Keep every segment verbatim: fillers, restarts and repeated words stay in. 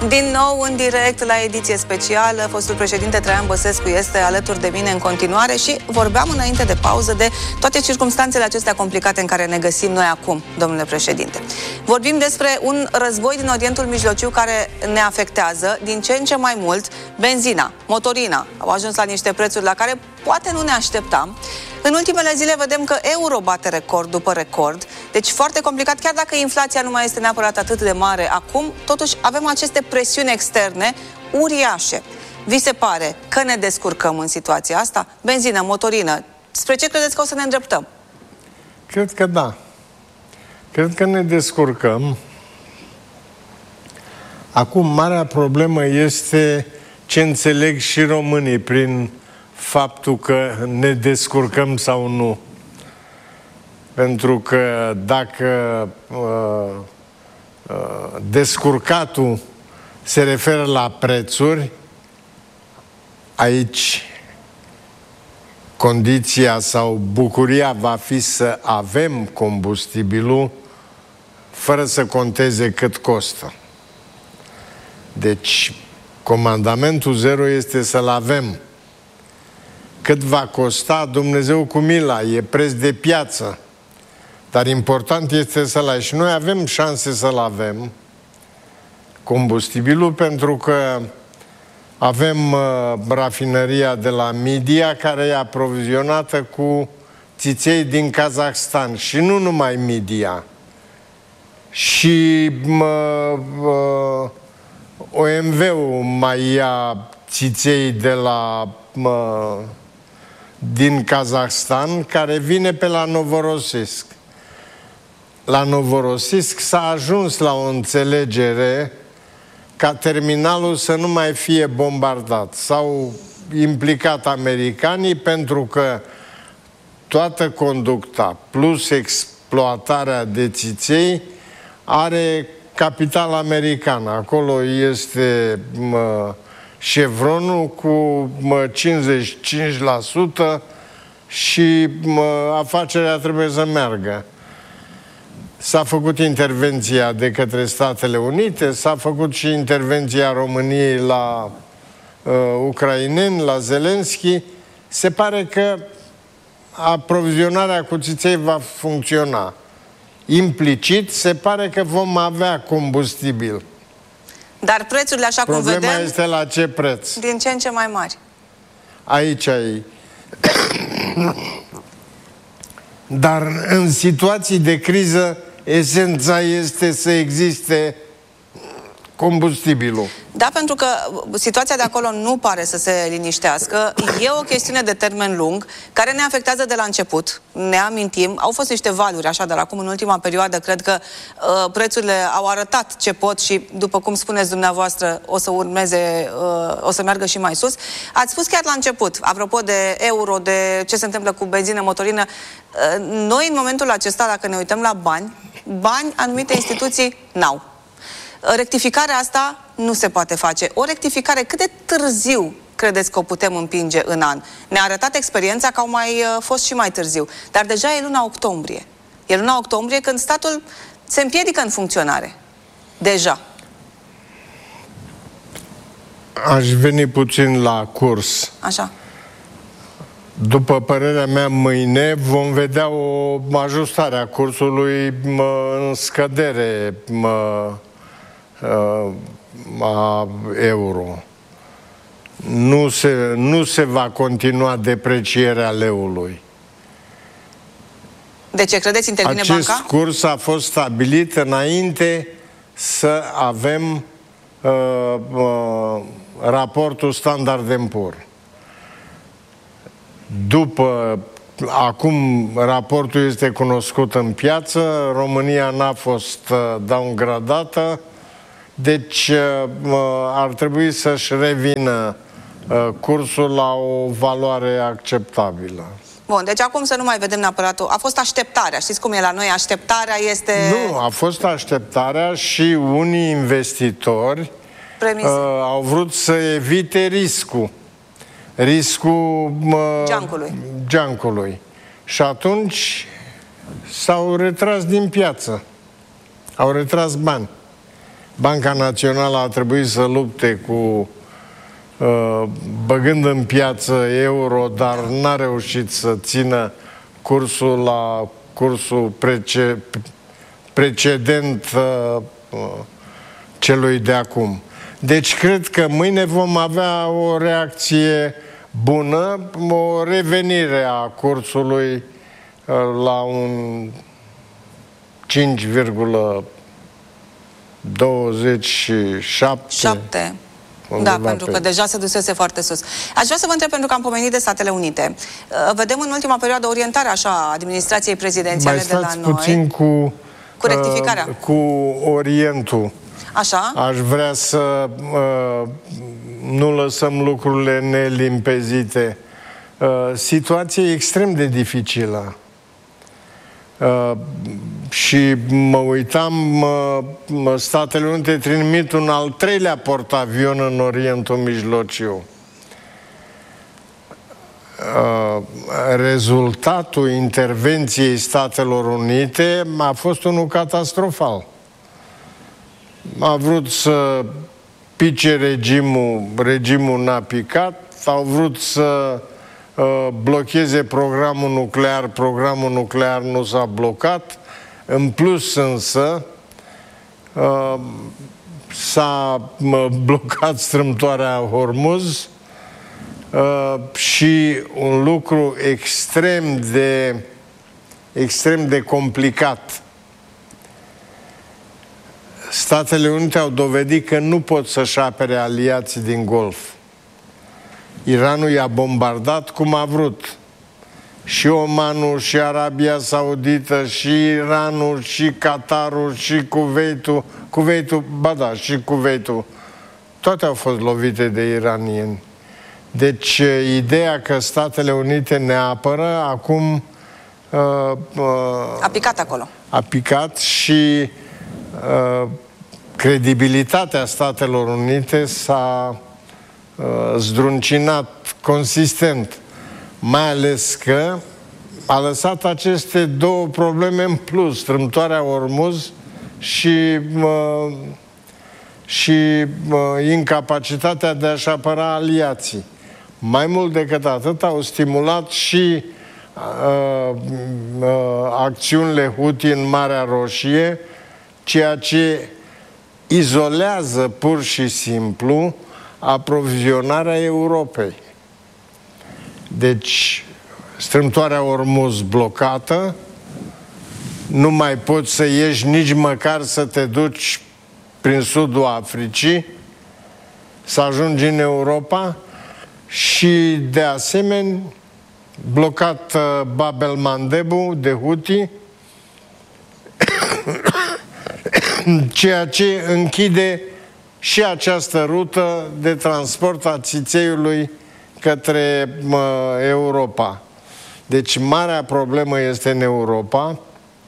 Din nou, în direct, la ediție specială, fostul președinte Traian Băsescu este alături de mine în continuare și vorbeam înainte de pauză de toate circumstanțele acestea complicate în care ne găsim noi acum, domnule președinte. Vorbim despre un război din Orientul Mijlociu care ne afectează din ce în ce mai mult. Benzina, motorina au ajuns la niște prețuri la care poate nu ne așteptam. În ultimele zile vedem că euro bate record după record, deci foarte complicat, chiar dacă inflația nu mai este neapărat atât de mare acum, totuși avem aceste presiuni externe uriașe. Vi se pare că ne descurcăm în situația asta? Benzină, motorină, spre ce credeți că o să ne îndreptăm? Cred că da. Cred că ne descurcăm. Acum, marea problemă este ce înțeleg și românii prin faptul că ne descurcăm sau nu. Pentru că dacă uh, uh, descurcatul se referă la prețuri, aici condiția sau bucuria va fi să avem combustibilul fără să conteze cât costă. Deci, comandamentul zero este să-l avem. Cât va costa, Dumnezeu cu mila, e preț de piață. Dar important este să-l ai. Și noi avem șanse să-l avem, combustibilul, pentru că avem uh, rafinăria de la Midia, care e aprovizionată cu țiței din Kazahstan. Și nu numai Midia. Și uh, uh, O M V-ul mai ia țiței de la... Uh, din Kazahstan, care vine pe la Novorossiysk. La Novorossiysk s-a ajuns la o înțelegere ca terminalul să nu mai fie bombardat. S-au implicat americanii pentru că toată conducta plus exploatarea de țiței are capital american. Acolo este... Mă, Chevronul cu mă, cincizeci și cinci la sută și mă, afacerea trebuie să meargă. S-a făcut intervenția de către Statele Unite, s-a făcut și intervenția României la uh, ucraineni, la Zelenski. Se pare că aprovizionarea cu țiței va funcționa. Implicit, se pare că vom avea combustibil. Dar prețurile, așa cum vedem, problema este la ce preț. Din ce în ce mai mari. Aici e. Dar în situații de criză, esența este să existe combustibilul. Da, pentru că situația de acolo nu pare să se liniștească. E o chestiune de termen lung, care ne afectează de la început. Ne amintim, au fost niște valuri, așa, dar acum, în ultima perioadă, cred că uh, prețurile au arătat ce pot și, după cum spuneți dumneavoastră, o să urmeze, uh, o să meargă și mai sus. Ați spus chiar la început, apropo de euro, de ce se întâmplă cu benzină, motorină, uh, noi, în momentul acesta, dacă ne uităm la bani, bani anumite instituții n-au. Rectificarea asta nu se poate face. O rectificare cât de târziu credeți că o putem împinge în an? Ne-a arătat experiența că au mai uh, fost și mai târziu. Dar deja e luna octombrie. E luna octombrie când statul se împiedică în funcționare. Deja. Aș veni puțin la curs. Așa. După părerea mea, mâine vom vedea o ajustare a cursului mă, în scădere mă, a euro. Nu se, nu se va continua deprecierea leului. De ce credeți intervine Acest banca? Acest curs a fost stabilit înainte să avem uh, uh, raportul Standard and Poor's. După, acum raportul este cunoscut în piață, România n-a fost uh, downgradată, deci uh, ar trebui să-și revină uh, cursul la o valoare acceptabilă. Bun, deci acum să nu mai vedem neapărat... A fost așteptarea, știți cum e la noi? Așteptarea este... Nu, a fost așteptarea și unii investitori uh, au vrut să evite riscul. Riscul geancului. geancului. Și atunci s-au retras din piață. Au retras bani. Banca Națională a trebuit să lupte cu uh, băgând în piață euro, dar n-a reușit să țină cursul la cursul prece, precedent uh, celui de acum. Deci cred că mâine vom avea o reacție bună, o revenire a cursului uh, la un cinci virgulă douăzeci și șapte. Da, pentru că deja se dusese foarte sus. Aș vrea să vă întreb, pentru că am pomenit de Statele Unite. Vedem în ultima perioadă orientarea așa a administrației prezidențiale de la noi. puțin cu, cu rectificarea. Uh, cu Orientul. Așa. Aș vrea să uh, nu lăsăm lucrurile nelimpezite. Uh, situația e extrem de dificilă. Uh, și mă uitam, uh, Statele Unite trimit un al treilea portavion în Orientul Mijlociu. Uh, rezultatul intervenției Statelor Unite a fost unul catastrofal. A vrut să pice regimul, regimul n-a picat, au vrut să uh, blocheze programul nuclear, programul nuclear nu s-a blocat. În plus însă uh, s-a uh, blocat strâmtoarea Hormuz uh, și un lucru extrem de extrem de complicat. Statele Unite au dovedit că nu pot să-și apere aliații din Golf. Iranul i-a bombardat cum a vrut. Și Omanul, și Arabia Saudită, și Iranul, și Qatarul, și Kuwaitul. Kuwaitul, ba da, și Kuwaitul. Toate au fost lovite de iranieni. Deci, ideea că Statele Unite ne apără, acum uh, uh, a picat acolo. A picat și uh, credibilitatea Statelor Unite s-a uh, zdruncinat consistent. Mai ales că a lăsat aceste două probleme în plus, strâmtoarea Hormuz și, uh, și uh, incapacitatea de a-și apăra aliații. Mai mult decât atât, au stimulat și uh, uh, acțiunile Houthi în Marea Roșie, ceea ce izolează pur și simplu aprovizionarea Europei. Deci, strâmtoarea Hormuz blocată, nu mai poți să ieși nici măcar să te duci prin sudul Africii, să ajungi în Europa și, de asemenea, blocat uh, Bab el-Mandebu de Houthi, ceea ce închide și această rută de transport a țițeiului către uh, Europa. Deci, marea problemă este în Europa.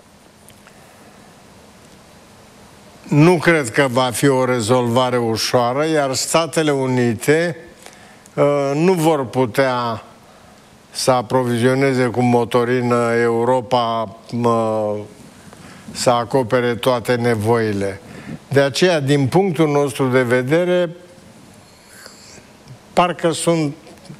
Nu cred că va fi o rezolvare ușoară, iar Statele Unite uh, nu vor putea să aprovizioneze cu motorină Europa, uh, să acopere toate nevoile. De aceea, din punctul nostru de vedere, parcă sunt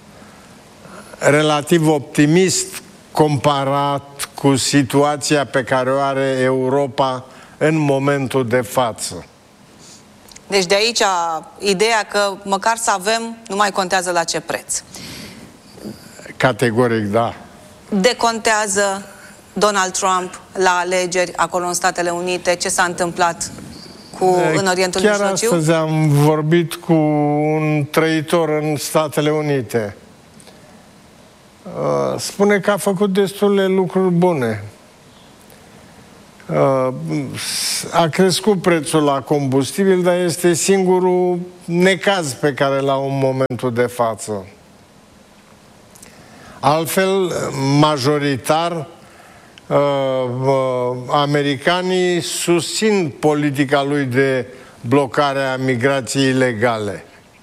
relativ optimist comparat cu situația pe care o are Europa în momentul de față. Deci de aici ideea că măcar să avem, nu mai contează la ce preț. Categoric, da. Decontează Donald Trump la alegeri acolo în Statele Unite? Ce s-a întâmplat cu, în Orientul Chiar Mijlociu? Chiar astăzi am vorbit cu un trăitor în Statele Unite. Spune că a făcut destule lucruri bune. A crescut prețul la combustibil, dar este singurul necaz pe care l-au în momentul de față. Altfel, majoritar, americanii susțin politica lui de blocare a migrației ilegale,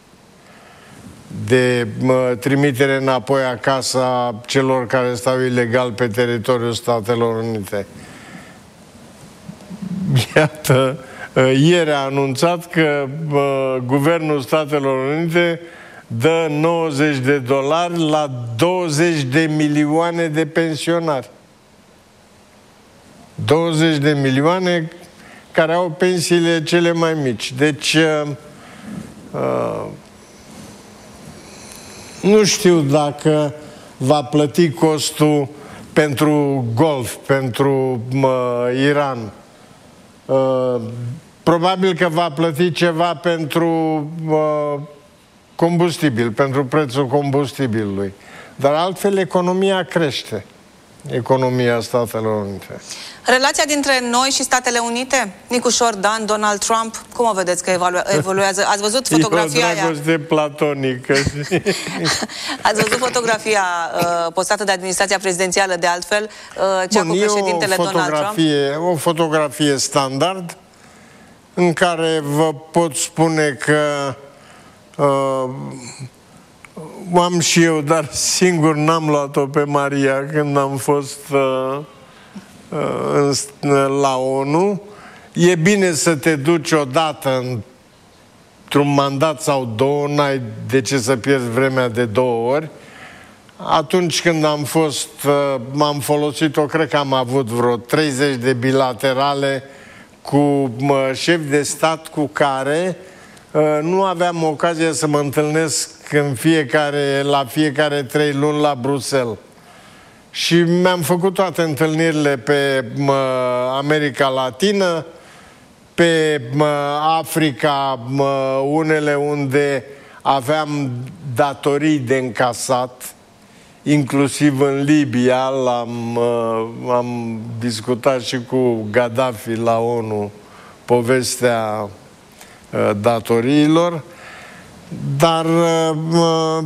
de trimitere înapoi acasă a celor care stau ilegal pe teritoriul Statelor Unite. Iată, ieri a anunțat că uh, Guvernul Statelor Unite dă nouăzeci de dolari la douăzeci de milioane de pensionari. douăzeci de milioane care au pensiile cele mai mici. Deci, uh, uh, nu știu dacă va plăti costul pentru Golf, pentru uh, Iran. Uh, probabil că va plăti ceva pentru uh, combustibil, pentru prețul combustibilului. Dar altfel economia crește. Economia Statelor Unite. Relația dintre noi și Statele Unite? Nicușor Dan, Donald Trump, cum o vedeți că evolu evoluează? Ați văzut fotografia aia? E o dragoste platonică. Ați văzut fotografia uh, postată de administrația prezidențială, de altfel, uh, cea Bun, cu președintele Donald Trump? O fotografie standard în care vă pot spune că uh, am și eu, dar singur n-am luat-o pe Maria când am fost uh, uh, la ONU. E bine să te duci odată într-un mandat sau două, n-ai de ce să pierzi vremea de două ori. Atunci când am fost, uh, m-am folosit-o, cred că am avut vreo treizeci de bilaterale cu uh, șefi de stat cu care uh, nu aveam ocazia să mă întâlnesc în fiecare, la fiecare trei luni la Bruxelles. Și mi-am făcut toate întâlnirile pe mă, America Latină, pe mă, Africa, mă, unele unde aveam datorii de încasat, inclusiv în Libia, l-am, am discutat și cu Gaddafi la ONU povestea datoriilor. Dar uh,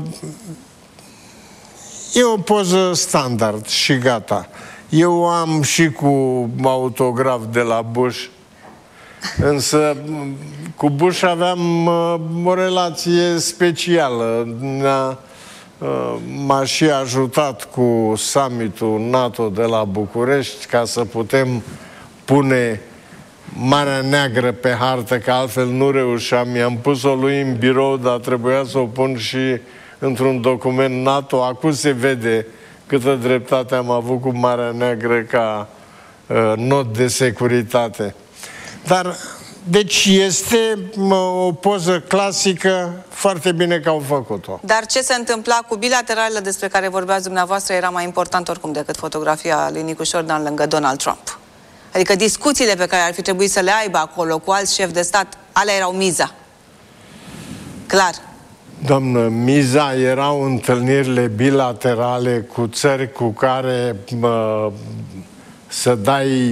e o poză standard și gata. Eu am și cu autograf de la Bush, însă cu Bush aveam uh, o relație specială. Ne-a, uh, m-a și ajutat cu summitul NATO de la București ca să putem pune Marea Neagră pe hartă, că altfel nu reușeam. I-am pus-o lui în birou, dar trebuia să o pun și într-un document NATO. Acum se vede câtă dreptate am avut cu Marea Neagră ca uh, not de securitate. Dar, deci este mă, o poză clasică, foarte bine că au făcut-o. Dar ce se întâmpla cu bilateralele despre care vorbeați dumneavoastră era mai important oricum decât fotografia lui Nicușor Dan lângă Donald Trump. Adică discuțiile pe care ar fi trebuit să le aibă acolo cu alți șefi de stat, alea erau miza. Clar. Doamnă, miza erau întâlnirile bilaterale cu țări cu care mă, să dai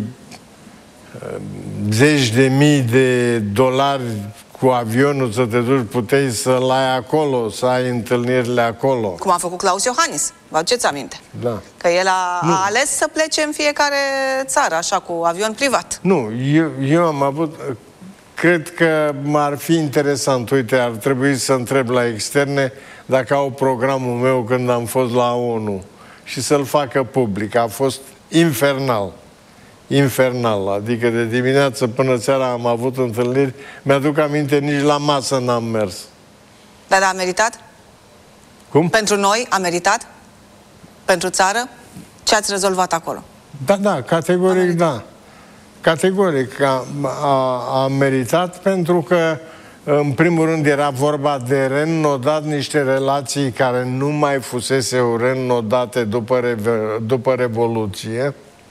zeci de mii de dolari cu avionul să te duci, puteai să-l ai acolo, să ai întâlnirile acolo. Cum a făcut Claus Iohannis, vă aduceți aminte? Da. Că el a, a ales să plece în fiecare țară, așa, cu avion privat. Nu, eu, eu am avut... Cred că m-ar fi interesant, uite, ar trebui să întreb la externe dacă au programul meu când am fost la ONU și să-l facă public. A fost infernal. Infernal. Adică de dimineață până seara am avut întâlniri. Mi-aduc aminte, nici la masă n-am mers. Dar a meritat? Cum? Pentru noi a meritat? Pentru țară? Ce ați rezolvat acolo? Da, da, categoric da. Categoric a, a, a meritat pentru că, în primul rând, era vorba de reînnodat niște relații care nu mai fusese reînnodate după, după Revoluție.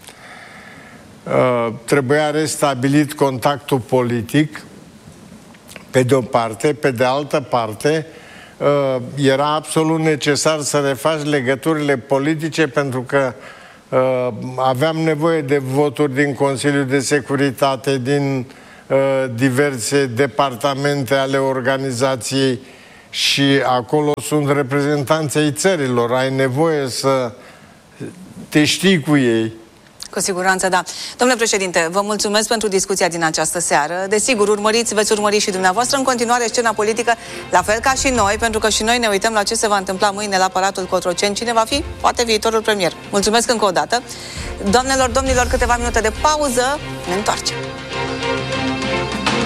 Uh, trebuia restabilit contactul politic, pe de o parte, pe de altă parte, uh, era absolut necesar să refaci legăturile politice pentru că uh, aveam nevoie de voturi din Consiliul de Securitate, din uh, diverse departamente ale organizației și acolo sunt reprezentanții ai țărilor. Ai nevoie să te știi cu ei. Cu siguranță, da. Domnule președinte, vă mulțumesc pentru discuția din această seară. Desigur, urmăriți, veți urmări și dumneavoastră în continuare scena politică, la fel ca și noi, pentru că și noi ne uităm la ce se va întâmpla mâine la Palatul Cotroceni, cine va fi, poate, viitorul premier. Mulțumesc încă o dată. Doamnelor, domnilor, câteva minute de pauză, ne întoarcem.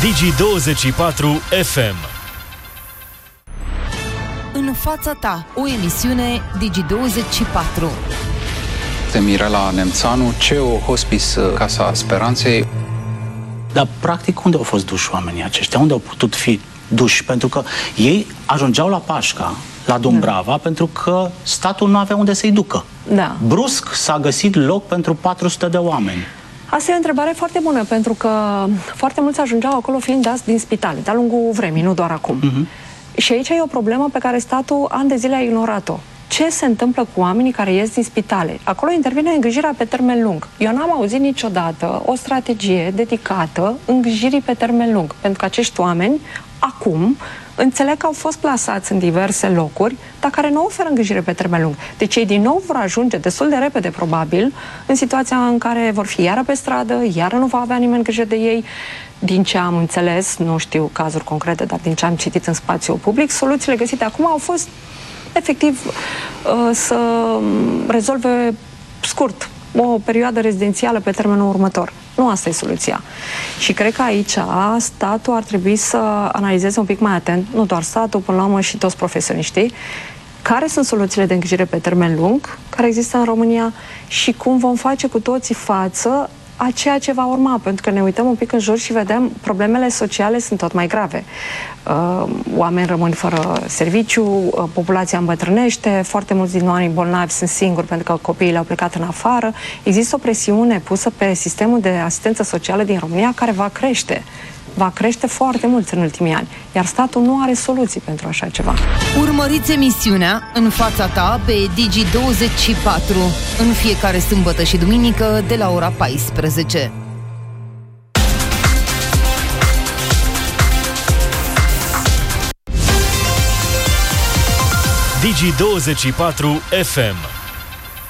Digi douăzeci și patru F M. În fața ta, o emisiune Digi douăzeci și patru. De Mirela Nemțanu, C E O Hospice Casa Speranței. Dar, practic, unde au fost duși oamenii aceștia? Unde au putut fi duși? Pentru că ei ajungeau la Pașca, la Dumbrava, da. pentru că statul nu avea unde să-i ducă. Da. Brusc s-a găsit loc pentru patru sute de oameni. Asta e o întrebare foarte bună, pentru că foarte mulți ajungeau acolo fiind dați din spitale, de-a lungul vremii, nu doar acum. Uh-huh. Și aici e o problemă pe care statul ani de zile a ignorat-o. Ce se întâmplă cu oamenii care ies din spitale? Acolo intervine îngrijirea pe termen lung. Eu n-am auzit niciodată o strategie dedicată îngrijirii pe termen lung, pentru că acești oameni, acum, înțeleg că au fost plasați în diverse locuri, dar care nu oferă îngrijire pe termen lung. Deci ei din nou vor ajunge destul de repede, probabil, în situația în care vor fi iară pe stradă, iară nu va avea nimeni grijă de ei. Din ce am înțeles, nu știu cazuri concrete, dar din ce am citit în spațiul public, soluțiile găsite acum au fost efectiv să rezolve scurt o perioadă rezidențială pe termenul următor. Nu asta e soluția. Și cred că aici statul ar trebui să analizeze un pic mai atent, nu doar statul, până la urmă și toți profesioniștii, care sunt soluțiile de îngrijire pe termen lung care există în România și cum vom face cu toții față a ceea ce va urma, pentru că ne uităm un pic în jur și vedem problemele sociale sunt tot mai grave. Uh, oameni rămân fără serviciu, uh, populația îmbătrânește, foarte mulți din oamenii bolnavi sunt singuri pentru că copiii le-au plecat în afară. Există o presiune pusă pe sistemul de asistență socială din România care va crește. Va crește foarte mult în ultimii ani, iar statul nu are soluții pentru așa ceva. Urmăriți emisiunea În fața ta pe Digi douăzeci și patru în fiecare sâmbătă și duminică de la ora paisprezece. Digi douăzeci și patru F M.